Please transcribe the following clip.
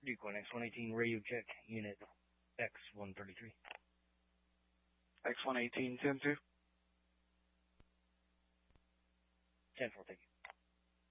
Decoy X-118 radio check, unit X-133. X-118, 10-2. 10-4, thank you.